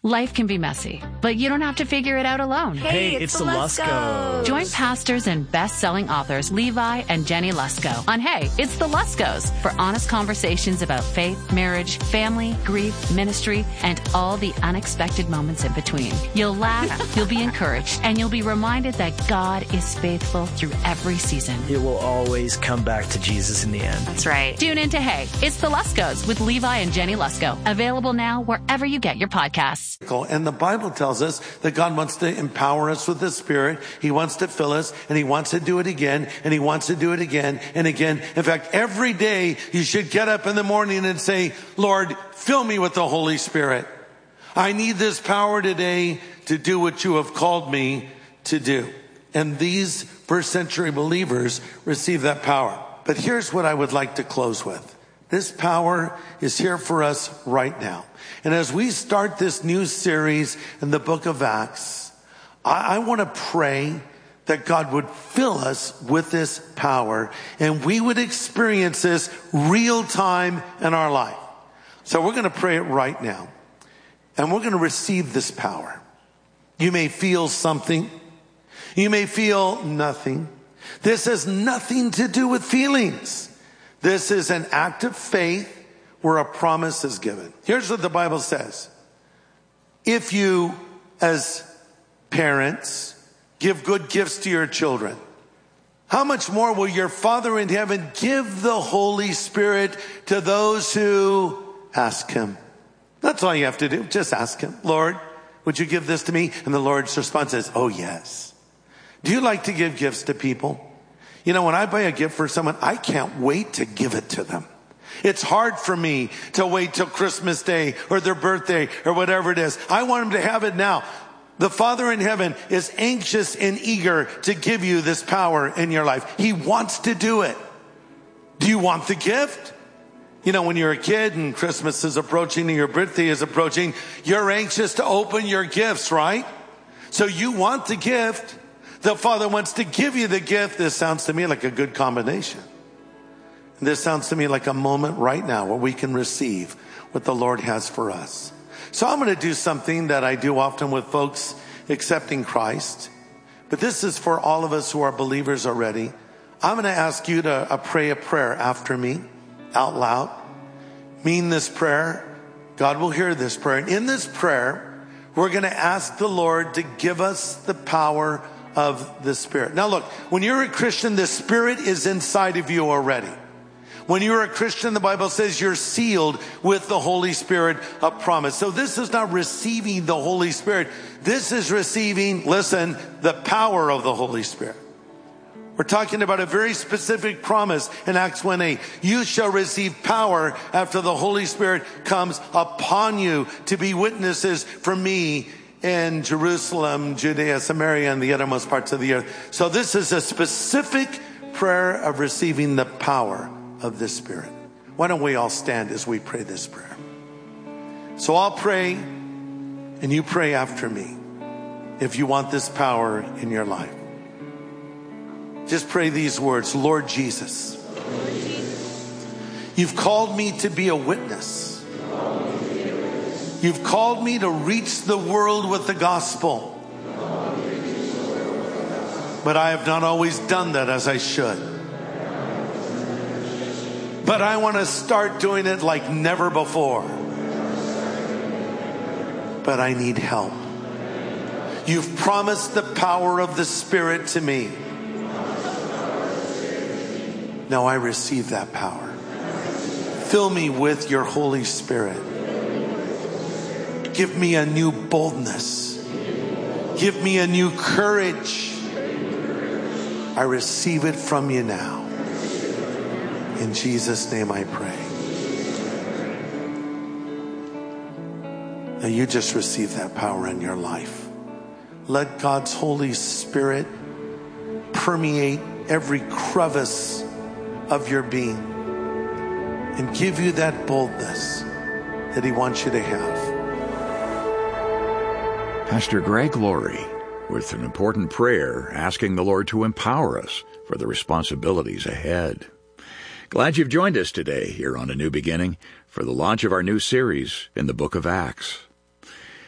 Life can be messy, but you don't have to figure it out alone. Hey, it's the Luskos. Join pastors and best-selling authors Levi and Jenny Lusko on Hey, It's the Luskos for honest conversations about faith, marriage, family, grief, ministry, and all the unexpected moments in between. You'll laugh, you'll be encouraged, and you'll be reminded that God is faithful through every season. It will always come back to Jesus in the end. That's right. Tune in to Hey, It's the Luskos with Levi and Jenny Lusko. Available now wherever you get your podcasts. And the Bible tells us that God wants to empower us with His Spirit. He wants to fill us, and He wants to do it again, and He wants to do it again and again. In fact, every day you should get up in the morning and say, Lord, fill me with the Holy Spirit. I need this power today to do what you have called me to do. And these first century believers received that power. But here's what I would like to close with. This power is here for us right now. And as we start this new series in the book of Acts, I want to pray that God would fill us with this power and we would experience this real time in our life. So we're going to pray it right now. And we're going to receive this power. You may feel something. You may feel nothing. This has nothing to do with feelings. This is an act of faith where a promise is given. Here's what the Bible says. If you, as parents, give good gifts to your children, how much more will your Father in heaven give the Holy Spirit to those who ask Him? That's all you have to do. Just ask Him. Lord, would you give this to me? And the Lord's response is, oh, yes. Do you like to give gifts to people? You know, when I buy a gift for someone, I can't wait to give it to them. It's hard for me to wait till Christmas Day or their birthday or whatever it is. I want them to have it now. The Father in heaven is anxious and eager to give you this power in your life. He wants to do it. Do you want the gift? You know, when you're a kid and Christmas is approaching and your birthday is approaching, you're anxious to open your gifts, right? So you want the gift. The Father wants to give you the gift. This sounds to me like a good combination. This sounds to me like a moment right now where we can receive what the Lord has for us. So I'm going to do something that I do often with folks accepting Christ. But this is for all of us who are believers already. I'm going to ask you to pray a prayer after me out loud. Mean this prayer. God will hear this prayer. And in this prayer, we're going to ask the Lord to give us the power of the Spirit. Now look, when you're a Christian, the Spirit is inside of you already. When you're a Christian, the Bible says you're sealed with the Holy Spirit of promise. So this is not receiving the Holy Spirit. This is receiving, listen, the power of the Holy Spirit. We're talking about a very specific promise in Acts 1:8. You shall receive power after the Holy Spirit comes upon you to be witnesses for me in Jerusalem, Judea, Samaria, and the uttermost parts of the earth. So this is a specific prayer of receiving the power of the Spirit. Why don't we all stand as we pray this prayer? So I'll pray and you pray after me if you want this power in your life. Just pray these words. Lord Jesus, you've called me to be a witness. You've called me to reach the world with the gospel. But I have not always done that as I should. But I want to start doing it like never before. But I need help. You've promised the power of the Spirit to me. Now I receive that power. Fill me with your Holy Spirit. Give me a new boldness. Give me a new courage. I receive it from you now. In Jesus' name I pray. Now you just receive that power in your life. Let God's Holy Spirit permeate every crevice of your being and give you that boldness that He wants you to have. Pastor Greg Laurie with an important prayer asking the Lord to empower us for the responsibilities ahead. Glad you've joined us today here on A New Beginning for the launch of our new series in the book of Acts.